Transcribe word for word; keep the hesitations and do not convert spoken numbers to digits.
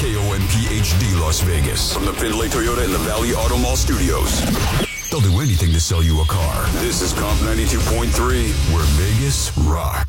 K O N P H D Las Vegas. From the Findlay Toyota in the Valley Auto Mall Studios. They'll do anything to sell you a car. This is Comp ninety-two point three, where Vegas rocks.